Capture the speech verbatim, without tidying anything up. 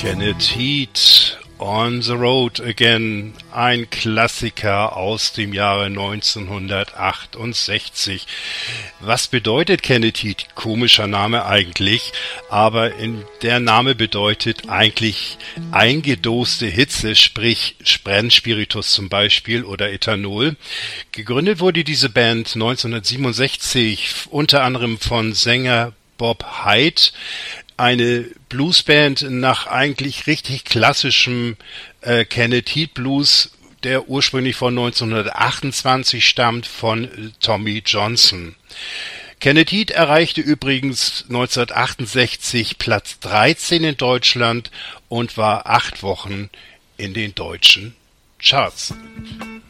Kenneth Heat, On the Road Again, ein Klassiker aus dem Jahre neunzehnhundertachtundsechzig. Was bedeutet Kenneth Heat? Komischer Name eigentlich, aber in, der Name bedeutet eigentlich eingedoste Hitze, sprich Brennspiritus zum Beispiel oder Ethanol. Gegründet wurde diese Band neunzehnhundertsiebenundsechzig unter anderem von Sänger Bob Hyde, eine Bluesband nach eigentlich richtig klassischem äh, Kenneth Heat Blues, der ursprünglich von neunzehnhundertachtundzwanzig stammt, von Tommy Johnson. Kenneth Heat erreichte übrigens neunzehnhundertachtundsechzig Platz dreizehn in Deutschland und war acht Wochen in den deutschen Charts.